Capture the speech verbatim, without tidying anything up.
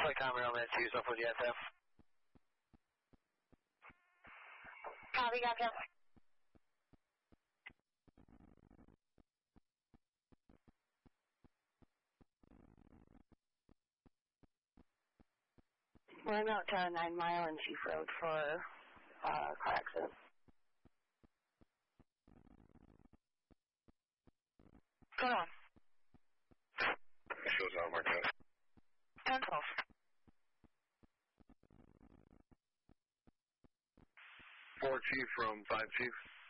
Flight time around that two, so for the S F. Copy, gotcha. We're out to nine Mile and Chief Road for uh, car accident. Go on. Shows on Mark ten. ten twelve. Four Chief from five Chief.